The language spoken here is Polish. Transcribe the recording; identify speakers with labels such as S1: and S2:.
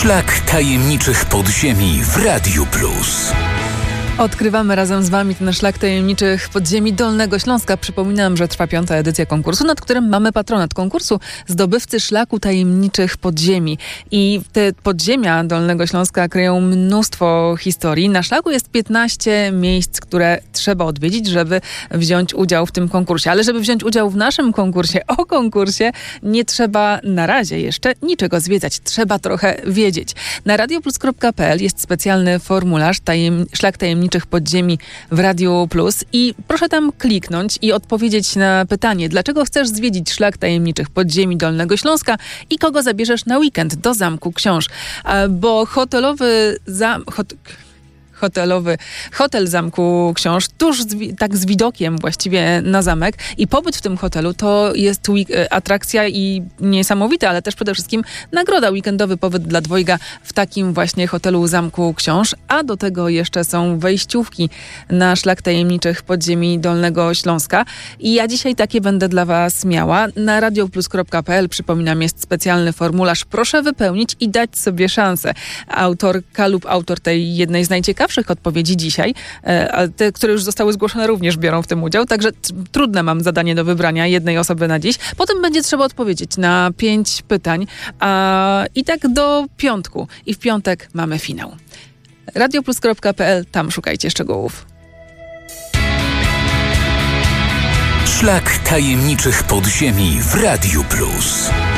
S1: Szlak tajemniczych podziemi w Radiu Plus.
S2: Odkrywamy razem z Wami ten szlak tajemniczych podziemi Dolnego Śląska. Przypominam, że trwa 5. edycja konkursu, nad którym mamy patronat konkursu Zdobywcy Szlaku Tajemniczych Podziemi. I te podziemia Dolnego Śląska kryją mnóstwo historii. Na szlaku jest 15 miejsc, które trzeba odwiedzić, żeby wziąć udział w tym konkursie. Ale żeby wziąć udział w naszym konkursie, o konkursie, nie trzeba na razie jeszcze niczego zwiedzać. Trzeba trochę wiedzieć. Na radioplus.pl jest specjalny formularz Szlak Tajemniczych Podziemi w Radiu Plus i proszę tam kliknąć i odpowiedzieć na pytanie, dlaczego chcesz zwiedzić Szlak Tajemniczych Podziemi Dolnego Śląska i kogo zabierzesz na weekend do Zamku Książ. Bo hotel Zamku Książ, tuż tak z widokiem właściwie na zamek i pobyt w tym hotelu to jest atrakcja i niesamowita, ale też przede wszystkim nagroda, weekendowy pobyt dla dwojga w takim właśnie hotelu Zamku Książ, a do tego jeszcze są wejściówki na Szlak Tajemniczych Podziemi Dolnego Śląska i ja dzisiaj takie będę dla Was miała. Na radioplus.pl, przypominam, jest specjalny formularz. Proszę wypełnić i dać sobie szansę. Autorka lub autor tej jednej z najciekawszych odpowiedzi dzisiaj, a te, które już zostały zgłoszone, również biorą w tym udział, także trudne mam zadanie do wybrania jednej osoby na dziś. Potem będzie trzeba odpowiedzieć na 5 pytań i tak do piątku. I w piątek mamy finał. radioplus.pl, tam szukajcie szczegółów.
S1: Szlak tajemniczych podziemi w Radiu Plus.